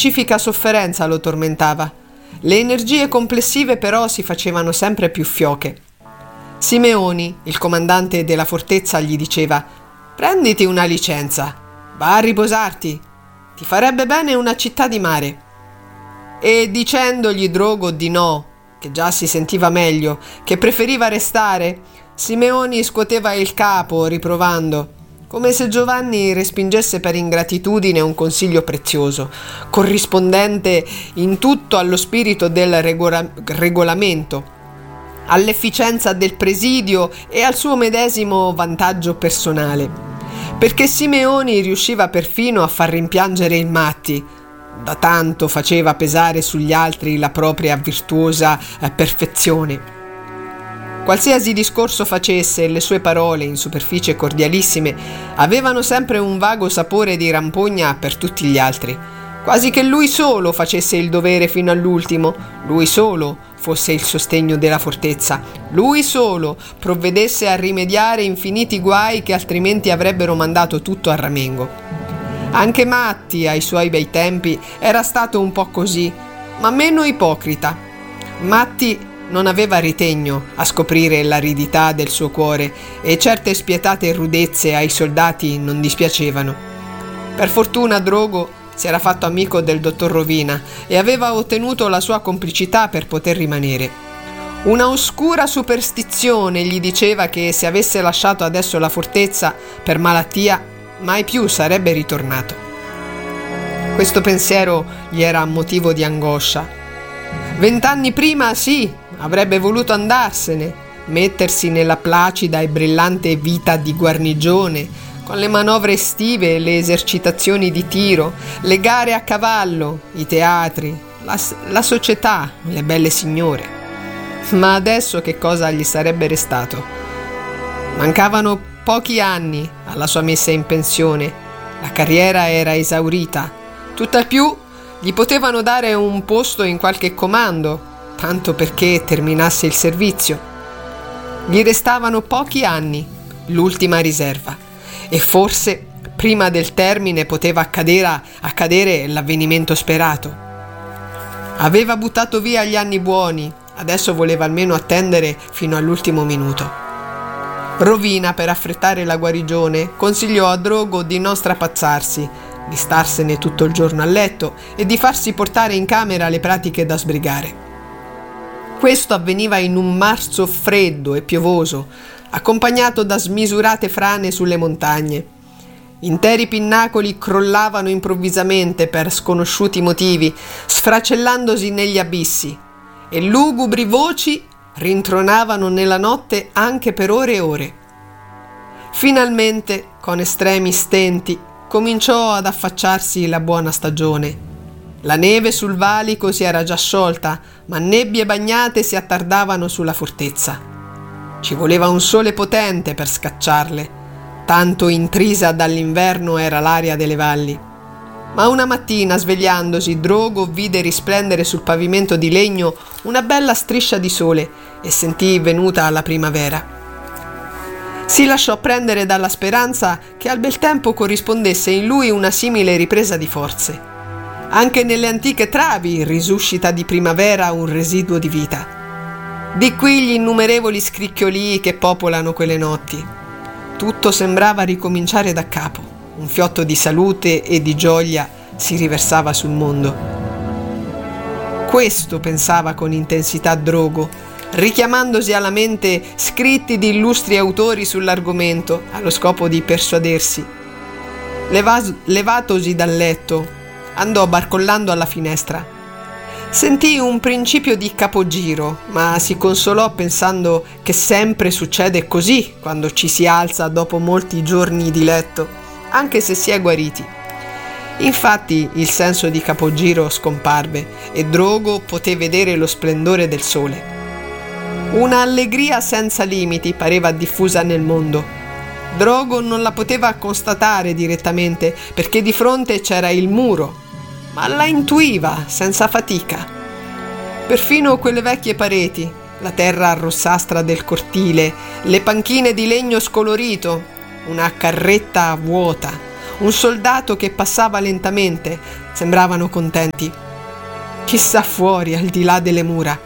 specifica sofferenza lo tormentava. Le energie complessive però si facevano sempre più fioche. Simeoni, il comandante della fortezza, gli diceva: «Prenditi una licenza, va a riposarti, ti farebbe bene una città di mare». E dicendogli Drogo di no, che già si sentiva meglio, che preferiva restare, Simeoni scuoteva il capo riprovando, come se Giovanni respingesse per ingratitudine un consiglio prezioso, corrispondente in tutto allo spirito del regolamento, all'efficienza del presidio e al suo medesimo vantaggio personale, perché Simeoni riusciva perfino a far rimpiangere il Matti, da tanto faceva pesare sugli altri la propria virtuosa perfezione. Qualsiasi discorso facesse, le sue parole, in superficie cordialissime, avevano sempre un vago sapore di rampogna per tutti gli altri, quasi che lui solo facesse il dovere fino all'ultimo, lui solo fosse il sostegno della fortezza, lui solo provvedesse a rimediare infiniti guai che altrimenti avrebbero mandato tutto a ramengo. Anche Matti, ai suoi bei tempi, era stato un po' così, ma meno ipocrita. Matti non aveva ritegno a scoprire l'aridità del suo cuore e certe spietate rudezze ai soldati non dispiacevano. Per fortuna Drogo si era fatto amico del dottor Rovina e aveva ottenuto la sua complicità per poter rimanere. Una oscura superstizione gli diceva che se avesse lasciato adesso la fortezza per malattia, mai più sarebbe ritornato. Questo pensiero gli era motivo di angoscia. 20 anni prima, sì, avrebbe voluto andarsene, mettersi nella placida e brillante vita di guarnigione, con le manovre estive, le esercitazioni di tiro, le gare a cavallo, i teatri, la società, le belle signore. Ma adesso che cosa gli sarebbe restato? Mancavano pochi anni alla sua messa in pensione, la carriera era esaurita, tutt'al più gli potevano dare un posto in qualche comando, tanto perché terminasse il servizio. Gli restavano pochi anni, l'ultima riserva, e forse prima del termine poteva accadere l'avvenimento sperato. Aveva buttato via gli anni buoni, adesso voleva almeno attendere fino all'ultimo minuto. Rovina, per affrettare la guarigione, consigliò a Drogo di non strapazzarsi, di starsene tutto il giorno a letto e di farsi portare in camera le pratiche da sbrigare. Questo avveniva in un marzo freddo e piovoso, accompagnato da smisurate frane sulle montagne. Interi pinnacoli crollavano improvvisamente per sconosciuti motivi, sfracellandosi negli abissi, e lugubri voci rintronavano nella notte anche per ore e ore. Finalmente, con estremi stenti, cominciò ad affacciarsi la buona stagione. La neve sul valico si era già sciolta, ma nebbie bagnate si attardavano sulla fortezza. Ci voleva un sole potente per scacciarle, tanto intrisa dall'inverno era l'aria delle valli. Ma una mattina, svegliandosi, Drogo vide risplendere sul pavimento di legno una bella striscia di sole e sentì venuta la primavera. Si lasciò prendere dalla speranza che al bel tempo corrispondesse in lui una simile ripresa di forze. Anche nelle antiche travi risuscita di primavera un residuo di vita. Di qui gli innumerevoli scricchiolii che popolano quelle notti. Tutto sembrava ricominciare da capo. Un fiotto di salute e di gioia si riversava sul mondo. Questo pensava con intensità Drogo, richiamandosi alla mente scritti di illustri autori sull'argomento, allo scopo di persuadersi. Levatosi dal letto, andò barcollando alla finestra. Sentì un principio di capogiro, ma si consolò pensando che sempre succede così quando ci si alza dopo molti giorni di letto, anche se si è guariti. Infatti il senso di capogiro scomparve e Drogo poté vedere lo splendore del sole. Una allegria senza limiti pareva diffusa nel mondo. Drogo non la poteva constatare direttamente perché di fronte c'era il muro, ma la intuiva senza fatica. Perfino quelle vecchie pareti, la terra rossastra del cortile, le panchine di legno scolorito, una carretta vuota, un soldato che passava lentamente. Sembravano contenti. Chissà fuori, al di là delle mura.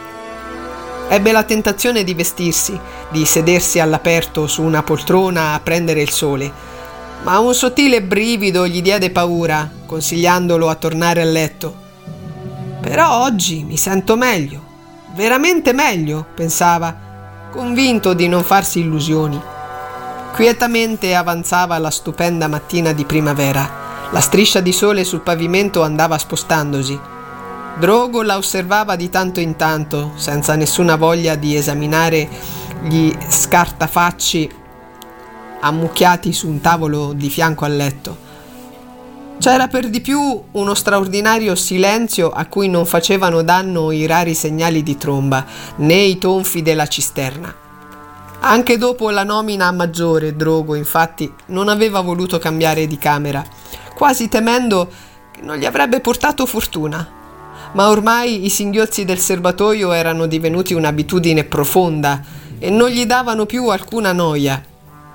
Ebbe la tentazione di vestirsi, di sedersi all'aperto su una poltrona a prendere il sole, ma un sottile brivido gli diede paura, consigliandolo a tornare a letto. Però oggi mi sento meglio, veramente meglio, pensava, convinto di non farsi illusioni. Quietamente avanzava la stupenda mattina di primavera. La striscia di sole sul pavimento andava spostandosi. Drogo la osservava di tanto in tanto, senza nessuna voglia di esaminare gli scartafacci ammucchiati su un tavolo di fianco al letto. C'era per di più uno straordinario silenzio a cui non facevano danno i rari segnali di tromba, né i tonfi della cisterna. Anche dopo la nomina a maggiore, Drogo, infatti, non aveva voluto cambiare di camera, quasi temendo che non gli avrebbe portato fortuna. Ma ormai i singhiozzi del serbatoio erano divenuti un'abitudine profonda e non gli davano più alcuna noia.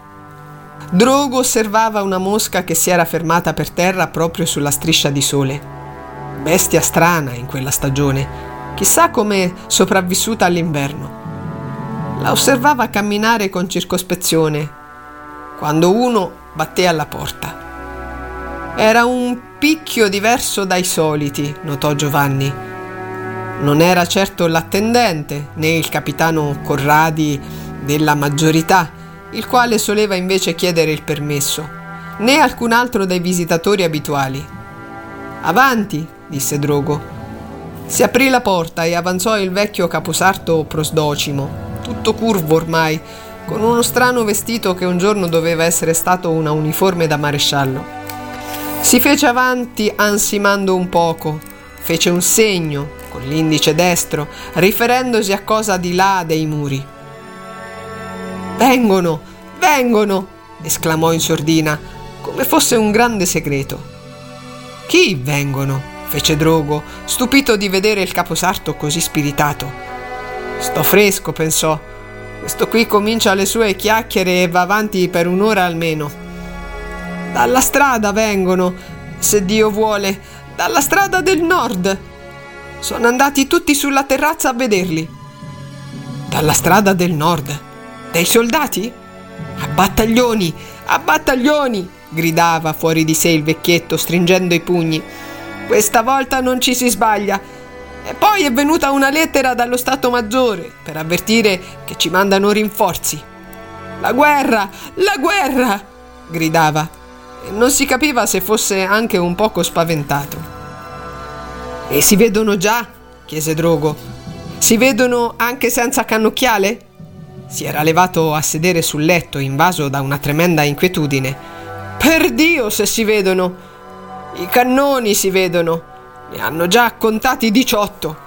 Drogo osservava una mosca che si era fermata per terra proprio sulla striscia di sole. Bestia strana in quella stagione, chissà come sopravvissuta all'inverno. La osservava camminare con circospezione, quando uno batté alla porta. Era un picchio diverso dai soliti, notò Giovanni. Non era certo l'attendente, né il capitano Corradi della maggiorità, il quale soleva invece chiedere il permesso, né alcun altro dei visitatori abituali. «Avanti», disse Drogo. Si aprì la porta e avanzò il vecchio caposarto Prosdocimo, tutto curvo ormai, con uno strano vestito che un giorno doveva essere stato una uniforme da maresciallo. Si fece avanti ansimando un poco, fece un segno con l'indice destro, riferendosi a cosa di là dei muri. «Vengono, vengono!» esclamò in sordina, come fosse un grande segreto. «Chi vengono?» fece Drogo, stupito di vedere il caposarto così spiritato. «Sto fresco», pensò. «Questo qui comincia le sue chiacchiere e va avanti per un'ora almeno. Dalla strada vengono, se Dio vuole, dalla strada del nord. Sono andati tutti sulla terrazza a vederli». «Dalla strada del nord? Dei soldati?» «A battaglioni, a battaglioni!» gridava fuori di sé il vecchietto, stringendo i pugni. «Questa volta non ci si sbaglia. E poi è venuta una lettera dallo Stato Maggiore per avvertire che ci mandano rinforzi. La guerra, la guerra!» gridava, e non si capiva se fosse anche un poco spaventato. «E si vedono già?» chiese Drogo. «Si vedono anche senza cannocchiale?» Si era levato a sedere sul letto, invaso da una tremenda inquietudine. «Per Dio, se si vedono! I cannoni si vedono! Ne hanno già contati 18!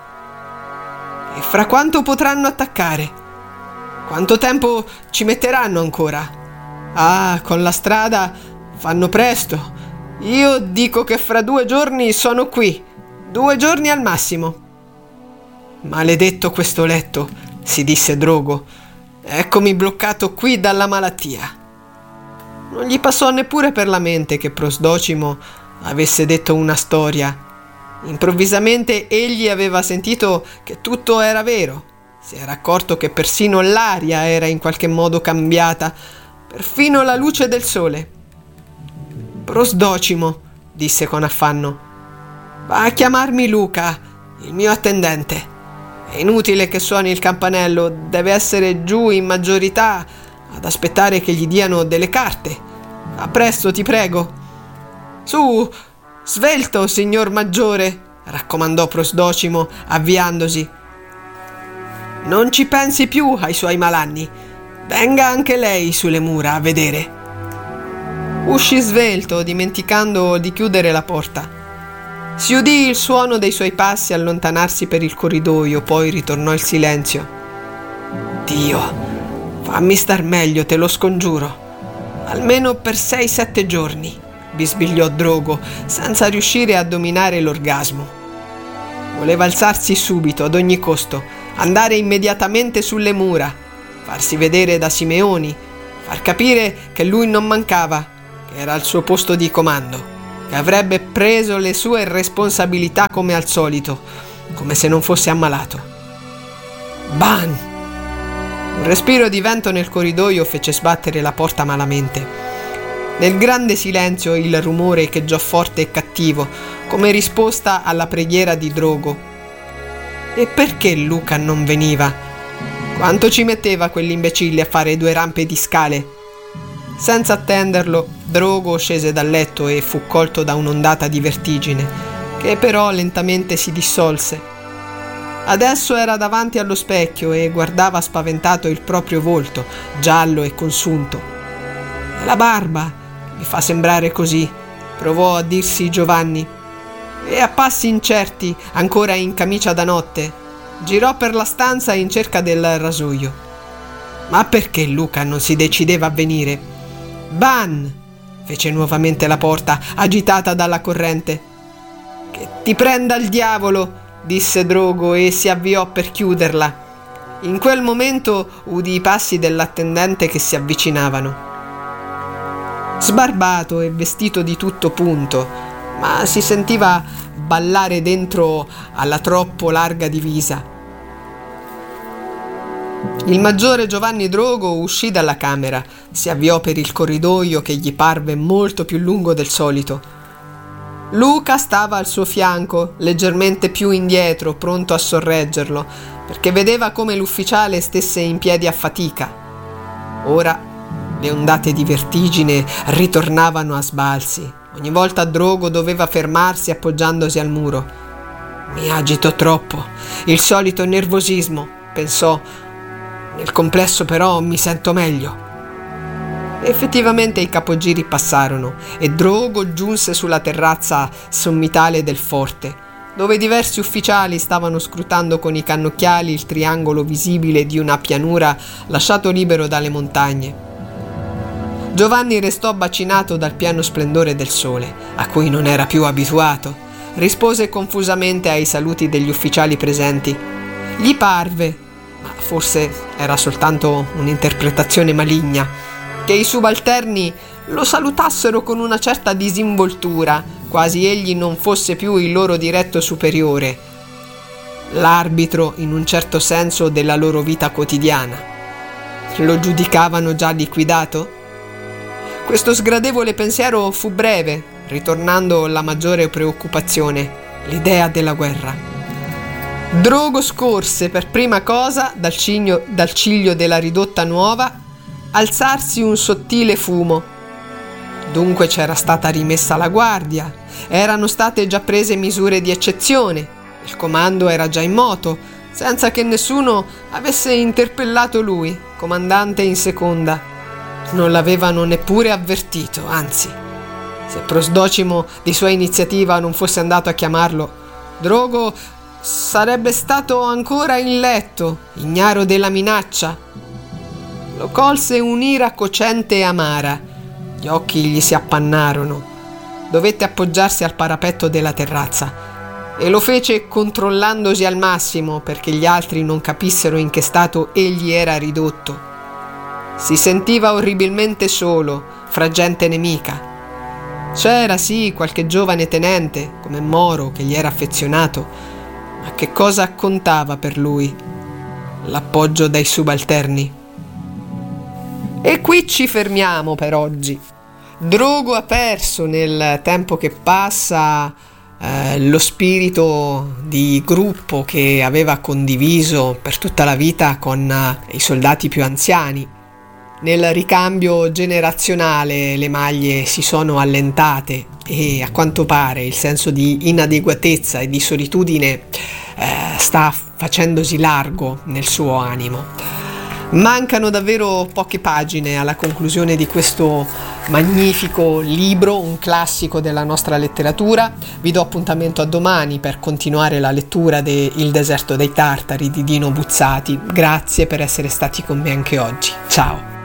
E fra quanto potranno attaccare? Quanto tempo ci metteranno ancora? Ah, con la strada fanno presto! Io dico che fra 2 giorni sono qui! 2 giorni al massimo!» «Maledetto questo letto!» si disse Drogo. «Eccomi bloccato qui dalla malattia». Non gli passò neppure per la mente che Prosdocimo avesse detto una storia. Improvvisamente egli aveva sentito che tutto era vero. Si era accorto che persino l'aria era in qualche modo cambiata, perfino la luce del sole. «Prosdocimo», disse con affanno, «va a chiamarmi Luca, il mio attendente. È inutile che suoni il campanello, deve essere giù in maggiorità ad aspettare che gli diano delle carte. A presto, ti prego». «Su, svelto, signor Maggiore», raccomandò Prosdocimo, avviandosi. «Non ci pensi più ai suoi malanni. Venga anche lei sulle mura a vedere». Uscì svelto, dimenticando di chiudere la porta. Si udì il suono dei suoi passi allontanarsi per il corridoio, poi ritornò il silenzio. «Dio, fammi star meglio, te lo scongiuro. Almeno per 6-7 giorni», bisbigliò Drogo, senza riuscire a dominare l'orgasmo. Voleva alzarsi subito, ad ogni costo, andare immediatamente sulle mura, farsi vedere da Simeoni, far capire che lui non mancava, che era al suo posto di comando, che avrebbe preso le sue responsabilità come al solito, come se non fosse ammalato. Ban! Un respiro di vento nel corridoio fece sbattere la porta malamente. Nel grande silenzio il rumore echeggiò forte e cattivo, come risposta alla preghiera di Drogo. E perché Luca non veniva? Quanto ci metteva quell'imbecille a fare 2 rampe di scale? Senza attenderlo, Drogo scese dal letto e fu colto da un'ondata di vertigine, che però lentamente si dissolse. Adesso era davanti allo specchio e guardava spaventato il proprio volto, giallo e consunto. La barba mi fa sembrare così, provò a dirsi Giovanni, e a passi incerti, ancora in camicia da notte, girò per la stanza in cerca del rasoio. Ma perché Luca non si decideva a venire? Ban! Fece nuovamente la porta, agitata dalla corrente. Che ti prenda il diavolo! Disse Drogo e si avviò per chiuderla. In quel momento udì i passi dell'attendente che si avvicinavano. Sbarbato e vestito di tutto punto, ma si sentiva ballare dentro alla troppo larga divisa. Il maggiore Giovanni Drogo uscì dalla camera, si avviò per il corridoio che gli parve molto più lungo del solito. Luca stava al suo fianco, leggermente più indietro, pronto a sorreggerlo, perché vedeva come l'ufficiale stesse in piedi a fatica. Ora le ondate di vertigine ritornavano a sbalzi. Ogni volta Drogo doveva fermarsi appoggiandosi al muro. Mi agito troppo, il solito nervosismo, pensò. Nel complesso però mi sento meglio. Effettivamente i capogiri passarono e Drogo giunse sulla terrazza sommitale del forte, dove diversi ufficiali stavano scrutando con i cannocchiali il triangolo visibile di una pianura lasciato libero dalle montagne. Giovanni restò bacinato dal pieno splendore del sole, a cui non era più abituato. Rispose confusamente ai saluti degli ufficiali presenti. Gli parve, ma forse era soltanto un'interpretazione maligna, che i subalterni lo salutassero con una certa disinvoltura, quasi egli non fosse più il loro diretto superiore, l'arbitro in un certo senso della loro vita quotidiana. Lo giudicavano già liquidato? Questo sgradevole pensiero fu breve, ritornando la maggiore preoccupazione, l'idea della guerra. Drogo scorse per prima cosa dal ciglio della ridotta nuova alzarsi un sottile fumo. Dunque c'era stata rimessa la guardia, erano state già prese misure di eccezione, il comando era già in moto, senza che nessuno avesse interpellato lui, comandante in seconda. Non l'avevano neppure avvertito, anzi, se Prosdocimo di sua iniziativa non fosse andato a chiamarlo, Drogo sarebbe stato ancora in letto, ignaro della minaccia. Lo colse un'ira cocente e amara, gli occhi gli si appannarono, dovette appoggiarsi al parapetto della terrazza e lo fece controllandosi al massimo perché gli altri non capissero in che stato egli era ridotto. Si sentiva orribilmente solo, fra gente nemica. C'era sì qualche giovane tenente, come Moro, che gli era affezionato, ma che cosa contava per lui? L'appoggio dai subalterni. E qui ci fermiamo per oggi. Drogo ha perso nel tempo che passa lo spirito di gruppo che aveva condiviso per tutta la vita con i soldati più anziani. Nel ricambio generazionale le maglie si sono allentate e a quanto pare il senso di inadeguatezza e di solitudine sta facendosi largo nel suo animo. Mancano davvero poche pagine alla conclusione di questo magnifico libro, un classico della nostra letteratura. Vi do appuntamento a domani per continuare la lettura de Il deserto dei Tartari di Dino Buzzati. Grazie per essere stati con me anche oggi. Ciao!